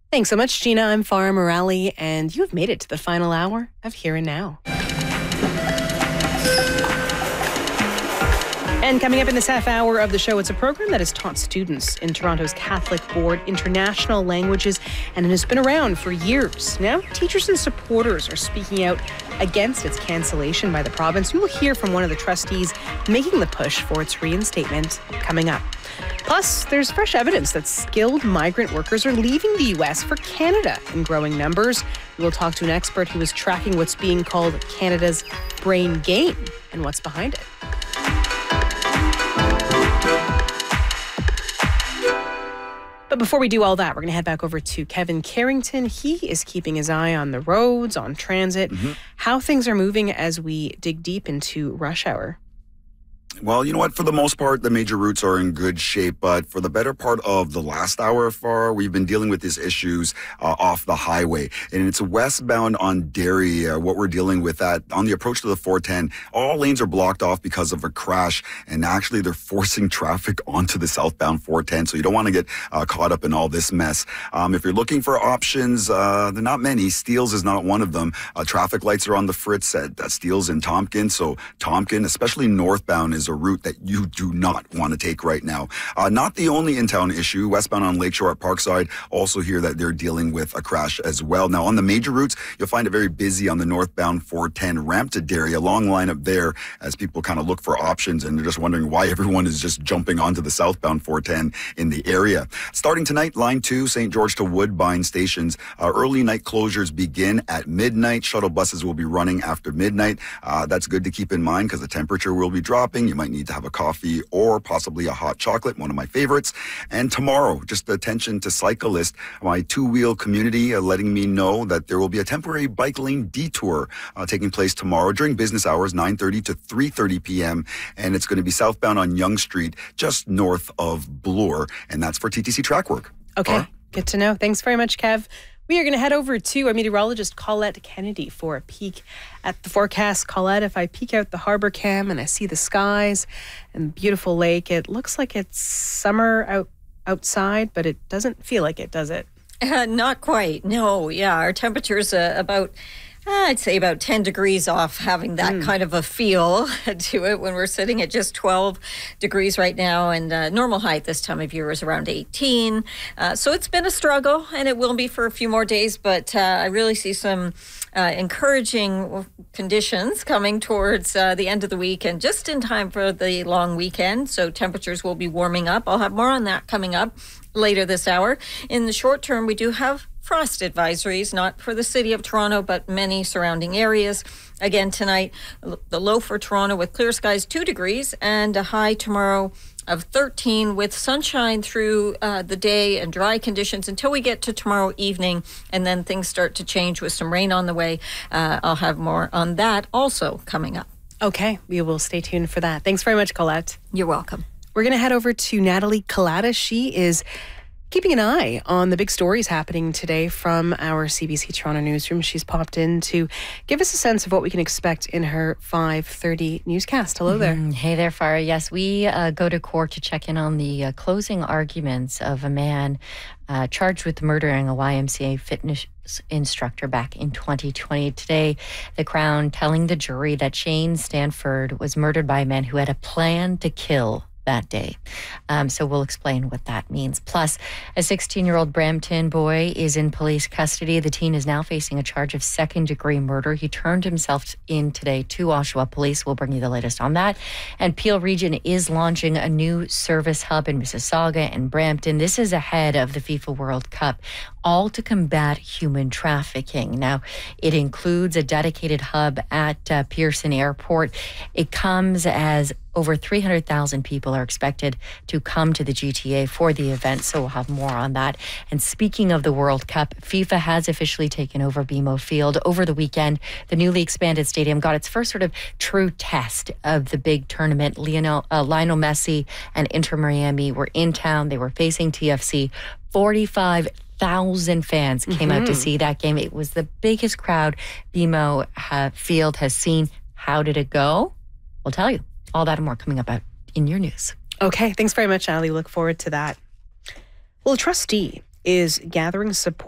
Thanks so much, Gina. I'm Farah Morali, and you have made it to the final hour of Here and Now. And coming up in this half hour of the show, it's a program that has taught students in Toronto's Catholic Board international languages, and it has been around for years. Now, teachers and supporters are speaking out against its cancellation by the province. We will hear from one of the trustees making the push for its reinstatement coming up. Plus, there's fresh evidence that skilled migrant workers are leaving the U.S. for Canada in growing numbers. We will talk to an expert who is tracking what's being called Canada's brain gain and what's behind it. But before we do all that, we're going to head back over to Kevin Carrington. He is keeping his eye on the roads, on transit, how things are moving as we dig deep into rush hour. Well, you know what? For the most part, the major routes are in good shape. But for the better part of the last hour, we've been dealing with these issues off the highway. And it's westbound on Derry, what we're dealing with that on the approach to the 410. All lanes are blocked off because of a crash. And actually, they're forcing traffic onto the southbound 410. So you don't want to get caught up in all this mess. If you're looking for options, there are not many. Steeles is not one of them. Traffic lights are on the fritz at Steeles and Tompkin. So Tompkin, especially northbound, is a route that you do not want to take right now. Not the only in-town issue. Westbound on Lakeshore at Parkside, also hear that they're dealing with a crash as well. Now, on the major routes, you'll find it very busy on the northbound 410 ramp to Derry. A long line up there as people kind of look for options, and they're just wondering why everyone is just jumping onto the southbound 410 in the area. Starting tonight, Line 2, St. George to Woodbine stations. Early night closures begin at midnight. Shuttle buses will be running after midnight. That's good to keep in mind because the temperature will be dropping. You might need to have a coffee or possibly a hot chocolate, one of my favorites. And tomorrow, just attention to cyclists, my two-wheel community letting me know that there will be a temporary bike lane detour taking place tomorrow during business hours, 9:30 to 3:30 p.m. And it's going to be southbound on Yonge Street, just north of Bloor. And that's for TTC track work. Okay, good to know. Thanks very much, Kev. We are going to head over to our meteorologist, Colette Kennedy, for a peek at the forecast. Colette, if I peek out the harbor cam and I see the skies and the beautiful lake, it looks like it's summer outside, but it doesn't feel like it, does it? Not quite. No, yeah. Our temperature's I'd say about 10 degrees off having that kind of a feel to it when we're sitting at just 12 degrees right now, and normal height this time of year is around 18. So it's been a struggle, and it will be for a few more days, but I really see some encouraging conditions coming towards the end of the week and just in time for the long weekend. So temperatures will be warming up. I'll have more on that coming up later this hour. In the short term, we do have frost advisories, not for the city of Toronto, but many surrounding areas. Again, tonight, the low for Toronto with clear skies, 2 degrees, and a high tomorrow of 13 with sunshine through the day and dry conditions until we get to tomorrow evening, and then things start to change with some rain on the way. I'll have more on that also coming up. Okay, we will stay tuned for that. Thanks very much, Colette. You're welcome. We're going to head over to Natalie Collada. She is keeping an eye on the big stories happening today from our CBC Toronto newsroom. She's popped in to give us a sense of what we can expect in her 5:30 newscast. Hello there. Hey there, Farah. Yes, we go to court to check in on the closing arguments of a man charged with murdering a YMCA fitness instructor back in 2020. Today, the Crown telling the jury that Shane Stanford was murdered by a man who had a plan to kill that day. So we'll explain what that means. Plus, a 16-year-old Brampton boy is in police custody. The teen is now facing a charge of second-degree murder. He turned himself in today to Oshawa Police. We'll bring you the latest on that. And Peel Region is launching a new service hub in Mississauga and Brampton. This is ahead of the FIFA World Cup, all to combat human trafficking. Now, it includes a dedicated hub at Pearson Airport. It comes as over 300,000 people are expected to come to the GTA for the event, so we'll have more on that. And speaking of the World Cup, FIFA has officially taken over BMO Field. Over the weekend, the newly expanded stadium got its first sort of true test of the big tournament. Lionel Messi and Inter Miami were in town. They were facing TFC. 45,000 fans came out to see that game. It was the biggest crowd BMO Field has seen. How did it go? We'll tell you. All that and more coming up in your news. Okay, thanks very much, Ali. Look forward to that. Well, a trustee is gathering support